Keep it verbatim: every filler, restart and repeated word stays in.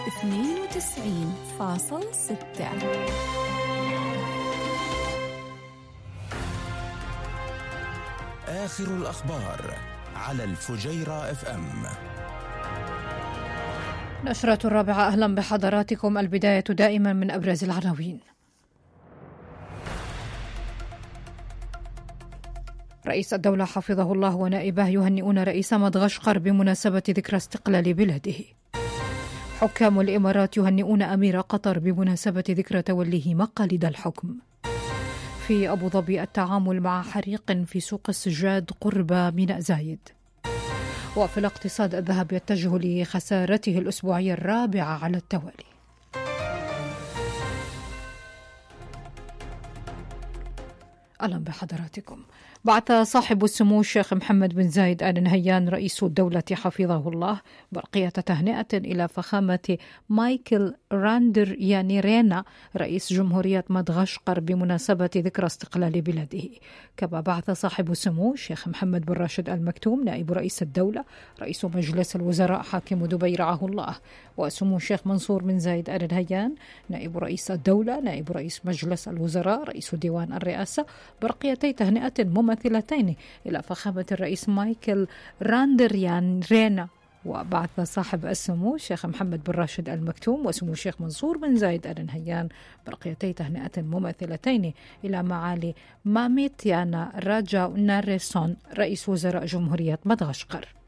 اثنين وتسعين فاصل ستة. آخر الأخبار على الفجيرة اف ام. نشرة الرابعة، أهلا بحضراتكم. البداية دائما من أبرز العناوين. رئيس الدولة حفظه الله ونائبه يهنئون رئيس مدغشقر بمناسبة ذكرى استقلال بلاده. حكام الإمارات يهنئون أمير قطر بمناسبة ذكرى توليه مقاليد الحكم. في أبو ظبي التعامل مع حريق في سوق السجاد قرب ميناء زايد. وفي الاقتصاد، الذهب يتجه لخسارته الأسبوعية الرابعة على التوالي. أهلا بحضراتكم. بعث صاحب السمو الشيخ محمد بن زايد آل نهيان رئيس الدولة حفظه الله برقية تهنئة إلى فخامة مايكل راندر يانيرينا رئيس جمهورية مدغشقر بمناسبة ذكرى استقلال بلاده. كما بعث صاحب السمو الشيخ محمد بن راشد آل مكتوم نائب رئيس الدولة رئيس مجلس الوزراء حاكم دبي رعاه الله، وسمو الشيخ منصور بن زايد آل نهيان نائب رئيس الدولة نائب رئيس مجلس الوزراء رئيس ديوان الرئاسة برقيتي تهنئة مماثلتين إلى فخامة الرئيس مايكل راندريان رينا. وبعث صاحب السمو الشيخ محمد بن راشد آل مكتوم وسمو الشيخ منصور بن زايد آل نهيان برقيتي تهنئة مماثلتين إلى معالي ماميتيانا راجا ناريسون رئيس وزراء جمهورية مدغشقر.